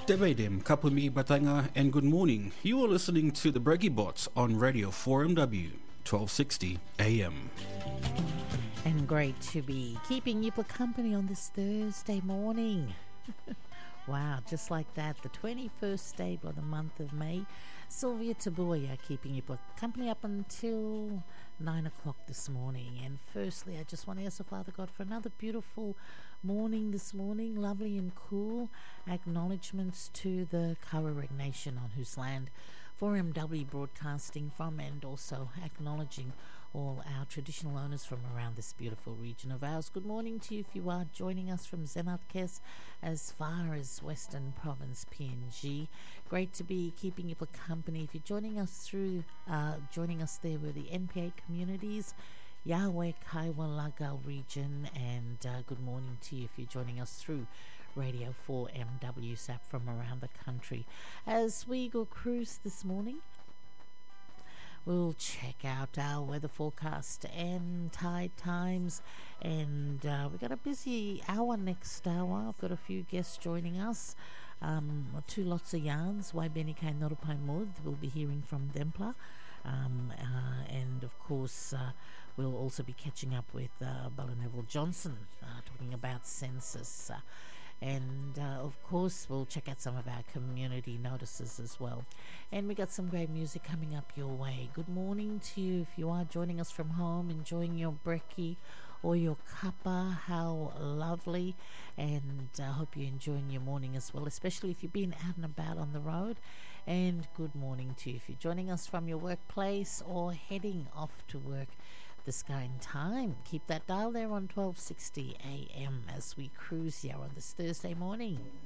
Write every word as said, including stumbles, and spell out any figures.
Debedem, Kapumi Batanga, and good morning. You are listening to the Breggy Bots on Radio four M W, twelve sixty A M. And great to be keeping you for company on this Thursday morning. Wow, just like that, the twenty-first day of the month of May. Sylvia Tabuya keeping you for company up until nine o'clock this morning. And firstly, I just want to ask the Father God for another beautiful morning this morning, lovely and cool. Acknowledgements to the Kaurareg Nation on whose land four M W broadcasting from, and also acknowledging all our traditional owners from around this beautiful region of ours. Good morning to you if you are joining us from Zematkes as far as Western Province P N G. Great to be keeping you for company. If you're joining us through, uh, joining us there with the N P A communities, Yahweh Kaiwa Lagal region, and uh, good morning to you if you're joining us through Radio four M W S A P from around the country. As we go cruise this morning, we'll check out our weather forecast and tide times, and uh, we've got a busy hour next hour. I've got a few guests joining us, um, two lots of yarns. Waibeni Kai Norupai Mod, we'll be hearing from Dempla, um, uh, and of course uh, we'll also be catching up with uh, Bella Neville Johnson, uh, talking about census. Uh, And, uh, of course, we'll check out some of our community notices as well. And we got some great music coming up your way. Good morning to you if you are joining us from home, enjoying your brekkie or your cuppa. How lovely. And I uh, hope you're enjoying your morning as well, especially if you've been out and about on the road. And good morning to you if you're joining us from your workplace or heading off to work this going time. Keep that dial there on twelve sixty A M as we cruise here on this Thursday morning.